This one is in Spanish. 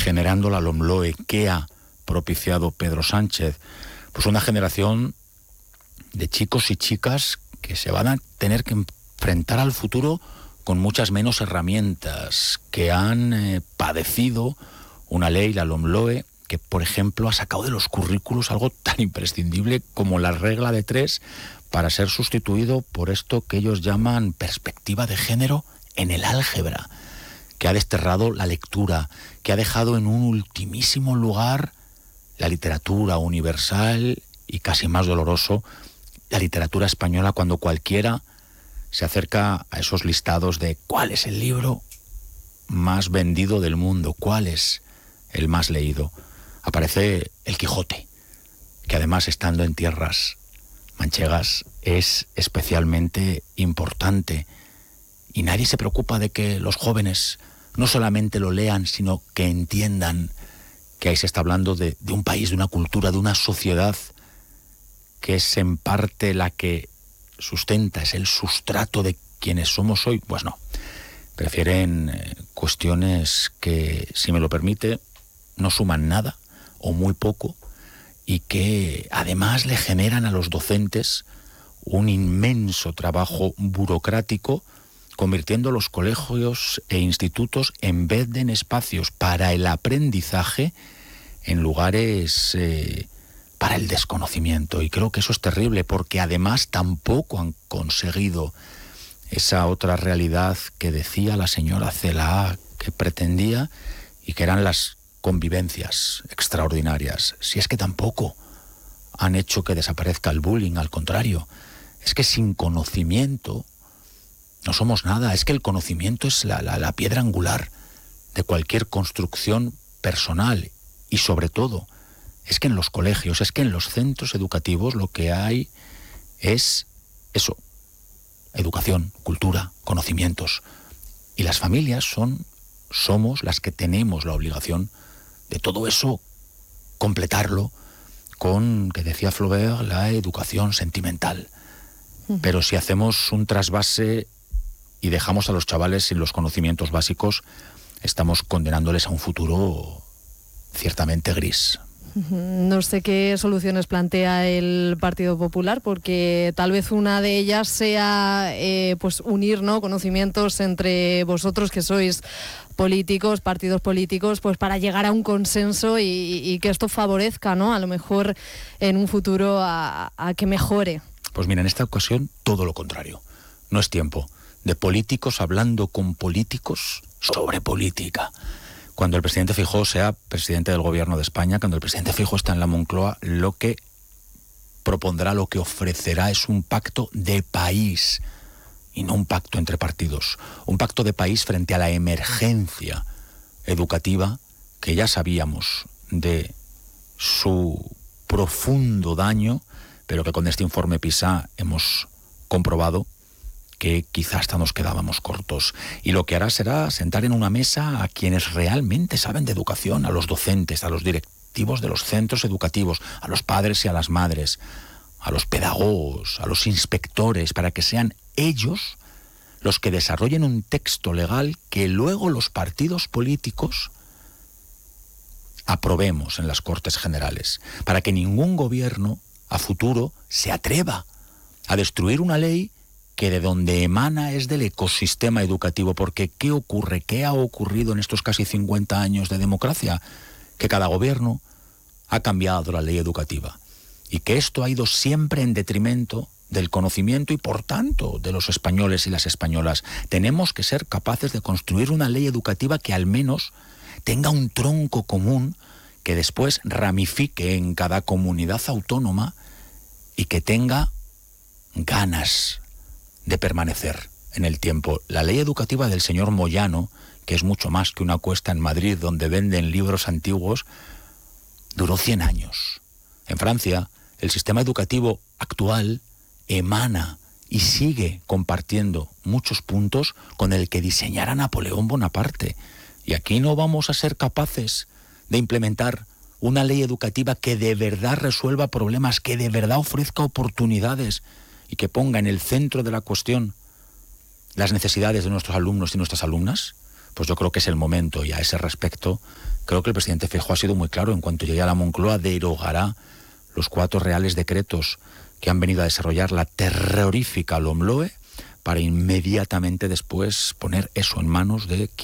generando la LOMLOE. ¿Qué ha propiciado Pedro Sánchez? Pues una generación de chicos y chicas que se van a tener que enfrentar al futuro con muchas menos herramientas, que han padecido una ley, la LOMLOE, que, por ejemplo, ha sacado de los currículos algo tan imprescindible como la regla de 3 para ser sustituido por esto que ellos llaman perspectiva de género en el álgebra, que ha desterrado la lectura, que ha dejado en un ultimísimo lugar la literatura universal y, casi más doloroso, la literatura española, cuando cualquiera se acerca a esos listados de cuál es el libro más vendido del mundo, cuál es el más leído. Aparece El Quijote, que además, estando en tierras manchegas, es especialmente importante. Y nadie se preocupa de que los jóvenes no solamente lo lean, sino que entiendan que ahí se está hablando de un país, de una cultura, de una sociedad que es en parte la que sustenta, es el sustrato de quienes somos hoy. Pues no, prefieren cuestiones que, si me lo permite, no suman nada o muy poco, y que además le generan a los docentes un inmenso trabajo burocrático, convirtiendo los colegios e institutos, en vez de en espacios para el aprendizaje, en lugares para el desconocimiento. Y creo que eso es terrible, porque además tampoco han conseguido esa otra realidad que decía la señora Celaá que pretendía, y que eran las convivencias extraordinarias. Si es que tampoco han hecho que desaparezca el bullying, al contrario, es que sin conocimiento no somos nada. Es que el conocimiento es la piedra angular de cualquier construcción personal, y sobre todo es que en los colegios, es que en los centros educativos lo que hay es eso: educación, cultura, conocimientos. Y las familias somos las que tenemos la obligación de todo eso completarlo con, que decía Flaubert, la educación sentimental. Pero si hacemos un trasvase y dejamos a los chavales sin los conocimientos básicos, estamos condenándoles a un futuro ciertamente gris. No sé qué soluciones plantea el Partido Popular, porque tal vez una de ellas sea pues unir, ¿no?, conocimientos entre vosotros, que sois políticos, partidos políticos, pues para llegar a un consenso y que esto favorezca, ¿no?, a lo mejor en un futuro a que mejore. Pues mira, en esta ocasión todo lo contrario. No es tiempo de políticos hablando con políticos sobre política. Cuando el presidente Feijóo sea presidente del gobierno de España, cuando el presidente Feijóo está en la Moncloa, lo que propondrá, lo que ofrecerá es un pacto de país, y no un pacto entre partidos. Un pacto de país frente a la emergencia educativa, que ya sabíamos de su profundo daño, pero que con este informe PISA hemos comprobado que quizás hasta nos quedábamos cortos. Y lo que hará será sentar en una mesa a quienes realmente saben de educación, a los docentes, a los directivos de los centros educativos, a los padres y a las madres, a los pedagogos, a los inspectores, para que sean ellos los que desarrollen un texto legal que luego los partidos políticos aprobemos en las Cortes Generales, para que ningún gobierno a futuro se atreva a destruir una ley que de donde emana es del ecosistema educativo. Porque ¿qué ocurre? ¿Qué ha ocurrido en estos casi 50 años de democracia? Que cada gobierno ha cambiado la ley educativa, y que esto ha ido siempre en detrimento del conocimiento y, por tanto, de los españoles y las españolas. Tenemos que ser capaces de construir una ley educativa que al menos tenga un tronco común, que después ramifique en cada comunidad autónoma y que tenga ganas de permanecer en el tiempo. La ley educativa del señor Moyano, que es mucho más que una cuesta en Madrid donde venden libros antiguos, duró 100 años. En Francia, el sistema educativo actual emana y sigue compartiendo muchos puntos con el que diseñara Napoleón Bonaparte. Y aquí no vamos a ser capaces de implementar una ley educativa que de verdad resuelva problemas, que de verdad ofrezca oportunidades y que ponga en el centro de la cuestión las necesidades de nuestros alumnos y nuestras alumnas. Pues yo creo que es el momento, y a ese respecto creo que el presidente Feijóo ha sido muy claro: en cuanto llegue a la Moncloa derogará los 4 reales decretos que han venido a desarrollar la terrorífica LOMLOE, para inmediatamente después poner eso en manos de